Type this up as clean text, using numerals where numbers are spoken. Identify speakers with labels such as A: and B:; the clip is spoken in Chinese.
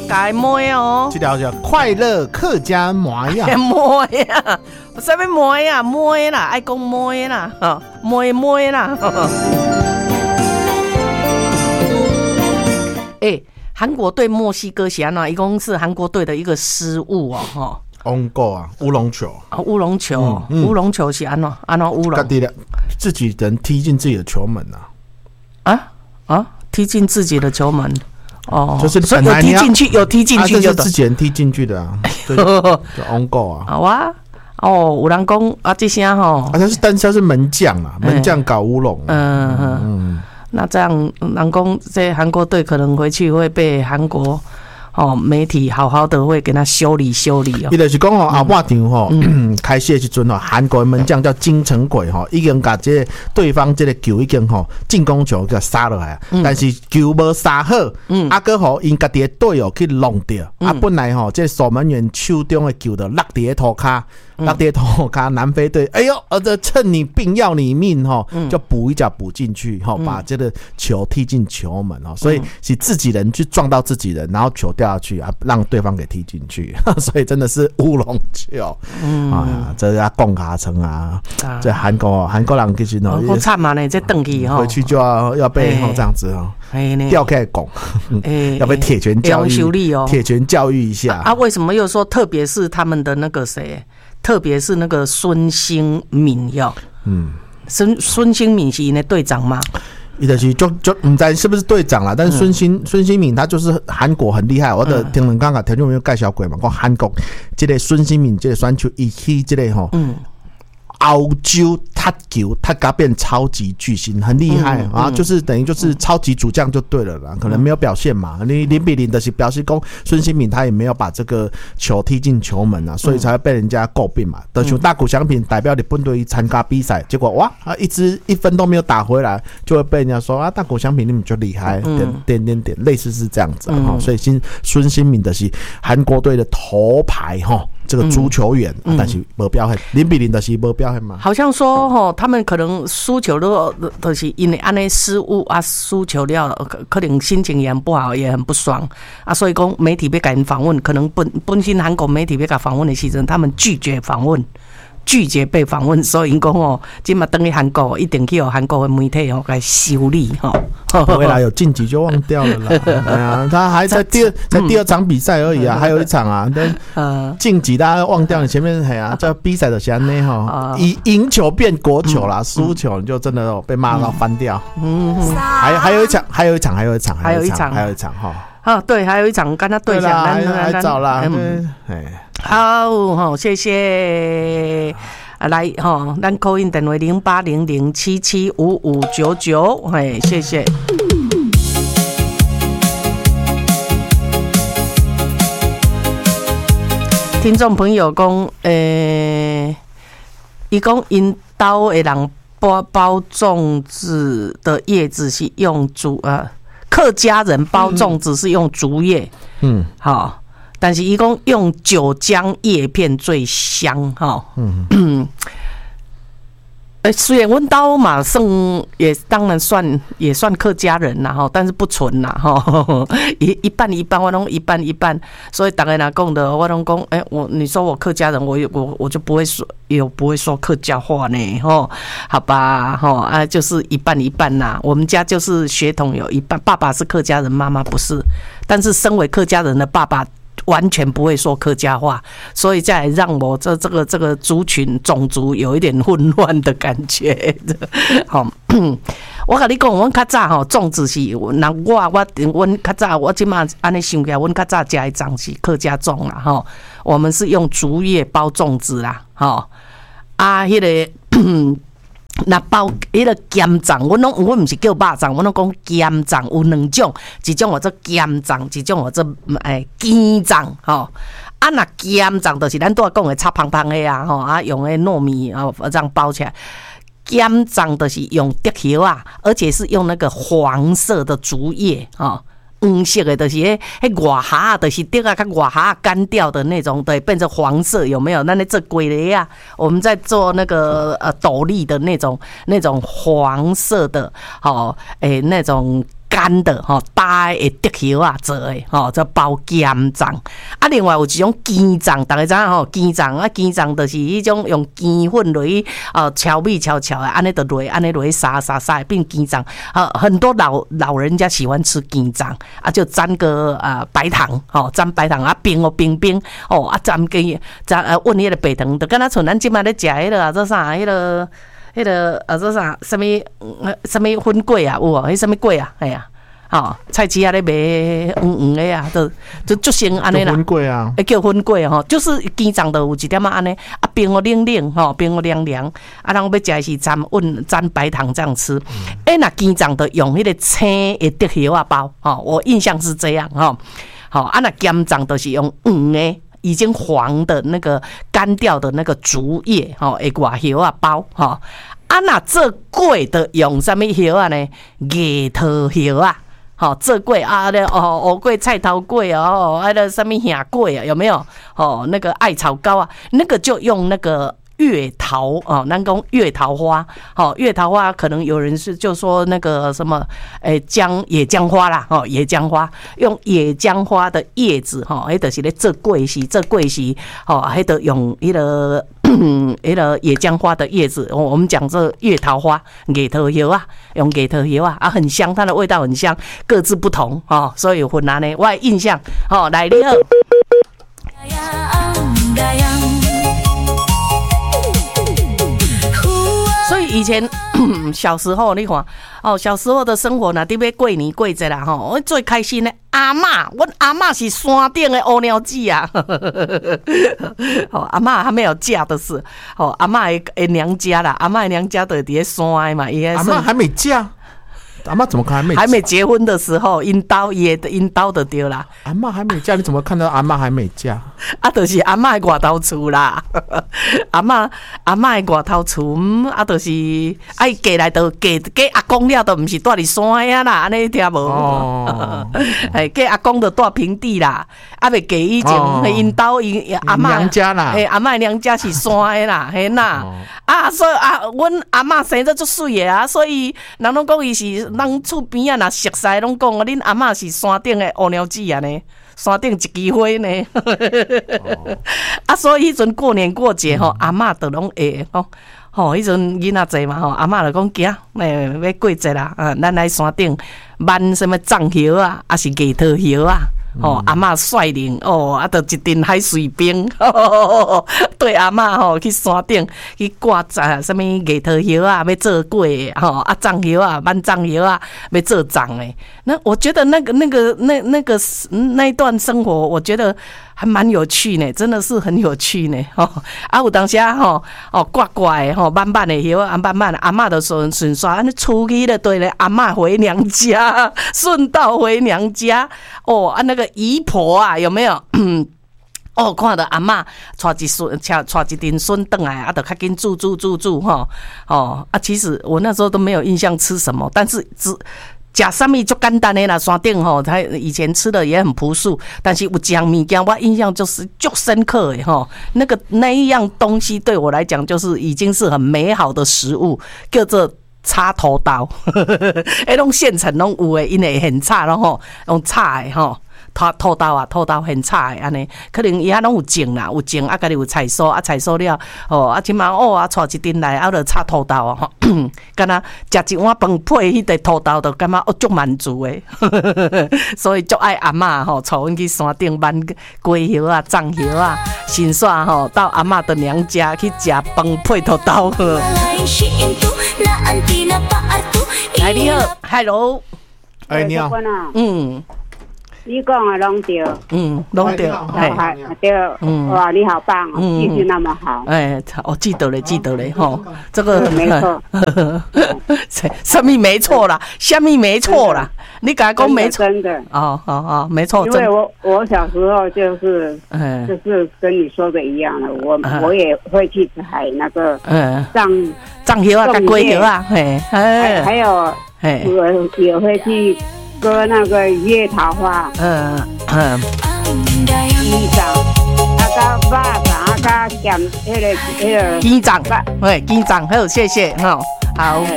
A: 家摸哦。
B: 这条叫快乐客家麻呀，
A: 摸呀，什么摸呀？摸啦，爱讲摸啦，哈，摸啦。韩国对墨西哥是安怎？一共是韩国队的一个失误哦，哈。
B: 翁狗啊，乌龙球
A: 啊，乌龙球，乌龙球是安怎乌龙？
B: 自己人踢进自己的球门啊！
A: 踢进自己的球门。哦，
B: 就是
A: 所以有踢进去，有踢进去
B: 就是自己人踢进去的啊，就翁狗啊。
A: 好啊，有人讲啊，这声吼，
B: 但是门将啊，门将搞乌龙。
A: 那这样人讲，这韩国队可能回去会被韩国媒体好好的会给他修理哦。
B: 伊就是讲后半场开始的时阵韩国的门将叫金城鬼已经把这对方这个球已经进攻球给杀落来，但是球无杀好，搁互因家己的队友去弄掉，本来这守门员手中的球就落伫涂骹。南非队，哎呦，这趁你病要你命就补一脚补进去把这个球踢进球门所以是自己人去撞到自己人，然后球掉下去让对方给踢进去，所以真的是乌龙球。这要拱卡层啊，这韩国人其实
A: 好惨啊呢，这回去
B: 回去就要被这样子吊起来拱，要被铁拳教育铁拳教育一下
A: 为什么又说特别是他们的那个谁？特别是那个孙兴敏孙兴敏是因的队长吗？
B: 伊就是就不知道是不是队长啦，但是孙兴敏他就是韩国很厉害，我的听人刚刚听众朋友介绍过嘛，讲韩国这个孙兴敏这个选手一起这个欧洲踢球他给他变超级巨星，很厉害就是等于就是超级主将就对了啦，可能没有表现嘛，你0-0的是表示说孙兴敏他也没有把这个球踢进球门所以才会被人家诟病嘛。就像大谷翔平代表日本队参加比赛，结果哇一分都没有打回来，就会被人家说大谷翔平你们就厉害，点，类似是这样子所以孙兴敏的是韩国队的头牌这个足球员，但是没表现，0-0的是没表现嘛。
A: 好像说他们可能输球都是因为安尼失误输球了，可能心情也很不好，也很不爽所以讲媒体要给人访问，可能本身韩国媒体要给访问的时阵，他们拒绝被访问，所以讲今嘛等去韩国一定去韩国的媒体给修理
B: 未来有晋级就忘掉了啦他还在第二场比赛而已还有一场晋级大家忘掉你前面这比赛的是安尼赢球变国球啦，输球你就真的被骂到翻掉。还有一场
A: 对，还有一场跟他对讲，
B: 还早啦。
A: 好，谢谢。来咱call in电话0800775599，谢谢。听众朋友讲，他讲因家的人包粽子的叶子是用客家人包粽子是用竹叶，好。但是他说用九江叶片最香虽然我们家嘛也当然也算客家人啦但是不纯啦一半一半，我都一半一半，所以大家讲的我都讲你说我客家人，我就不会说客家话呢好吧就是一半一半啦。我们家就是血统有一半，爸爸是客家人，妈妈不是，但是身为客家人的爸爸完全不会说客家话，所以再让我这个族群种族有一点混乱的感觉。好，我跟你讲，我较早粽子是，那我较早我今嘛安尼想起来，我较早吃的粽是客家粽啦我们是用竹叶包粽子啦迄个。那包迄个咸粽，我不是叫肉粽，我拢讲咸粽有两种，一种我做咸粽，一种我做甜粽那咸粽就是咱拄仔讲的炒胖胖的用那糯米这样包起来。咸粽就是用竹叶而且是用那个黄色的竹叶黄色的就是外蛤就是竹较外蛤干掉的那种，对，变成黄色，有没有？那做粿类我们在做那个斗笠的那种黄色的那种干的吼，大的竹叶啊做的吼，叫包咸粽。啊，另外有一种鸡粽，大家知影吼，鸡粽啊，鸡粽就是迄种用鸡粉落去敲米敲的，安尼就落，安尼落去撒变鸡粽。很多老人家喜欢吃鸡粽啊，就沾个白糖吼，沾白糖啊，冰哦啊，沾温迄个白糖，就敢若像咱即摆咧食迄个做啥迄个。做啥？什么粉粿啊？有哦，迄什么粿啊？哎呀，菜市啊咧卖黄的啊，就先安尼啦。
B: 粉粿啊，
A: 叫粉粿吼，就是鸡粽都有一点安尼，啊冰哦冷吼，冰哦凉，啊，人要食的是沾白糖这样吃。那鸡粽都用迄个青的竹叶啊包，我印象是这样啊，那咸粽都是用黄的。已经黄的那个干掉的那个竹叶，会外叶啊包，那这粿的用什么叶啊呢？叶头叶啊，这粿啊咧，乌粿、菜头粿哦，那个什么虾粿啊，有没有？那个艾草糕啊，那个就用那个。月桃咱讲月桃花，月桃花可能有人是就说那个什么，野姜花啦，野姜花用野姜花的叶子，迄就是咧做粿时，迄就用迄个野姜花的叶子，我们讲这月桃花、野桃叶啊，用野桃叶啊，很香，它的味道很香，各自不同所以有分安尼，我的印象来你好。所以以前小时候你看小时候的生活呢，伫要过年过节啦我最开心的阿嬷，阮阿嬷是山顶的乌鸟姊啊，阿嬷还没有嫁的是阿嬷的娘家啦，阿嬷的娘家就伫咧山的嘛，
B: 阿嬷还没嫁。阿嬷怎么看
A: 还没结婚的时候，因兜就对啦。
B: 阿嬷还没嫁，你怎么看到阿嬷还没嫁？
A: 就是阿嬷的外头厝啦。阿嬷的外头厝，就是嫁来就嫁阿公了，都唔是住伫山啊啦，安尼听无？嫁阿公就住平地啦，未嫁以前，因兜因阿嬷
B: 娘家啦，
A: 阿嬷娘家是山的啦，嘿呐。所以阮阿嬷生得足水的啊，所以人拢讲伊是。人厝边啊，若熟悉拢讲恁阿嬷是山顶的乌鸟姊啊呢，山顶一枝花呢。所以迄阵过年过节阿嬷都拢会迄阵囡仔济嘛阿嬷就讲行，要过节啦，咱来山顶挽什么藏叶啊，还是叶桃叶啊。阿嬷率领就一阵海水冰，对阿嬷去山顶去挂什么叶桃叶啊，要做粿藏叶啊，挽藏叶啊，要做粽诶。那我觉得那一段生活，我觉得还蛮有趣呢，真的是很有趣呢。有当时挂的慢的叶啊，慢的阿嬷就顺刷，安尼出去了，对咧，阿嬷回娘家，顺道回娘家那个姨婆啊，有没有？看到阿嬷带一阵孙回来，就较紧煮其实我那时候都没有印象吃什么，但是吃什么就简单的啦，山顶他以前吃的也很朴素，但是有一样物件我印象就是足深刻的那一样东西对我来讲就是已经是很美好的食物，叫做插头刀，那种现成拢有的，因为很差咯用插的土豆很差的安尼，可能伊遐拢有种啦，有种家己有菜蔬菜蔬了即马带一阵来就插土豆敢若食一碗饭配迄个土豆，就感觉足满足的，所以足爱阿嬷带阮去山顶挽粿叶啊、藏叶啊，先煞到阿嬷的娘家去食饭配土豆。来你好 ，Hello，
B: 你好，
C: 你讲的拢对，
A: 拢对，
C: 对，哇，你好棒哦，记性那么好，
A: 我记得了，这个
C: 没错，
A: 什么没错啦，什么没错啦，你敢讲没错？
C: 真的，
A: 没错，
C: 因为我小时候就是跟你说的一样的，我也会去采那个
A: 藏叶啊、粿叶啊，
C: 还有也会去。割那个月桃花，鸡掌，巴掌，咸，鸡掌，
A: 鸡掌，好，谢谢，好。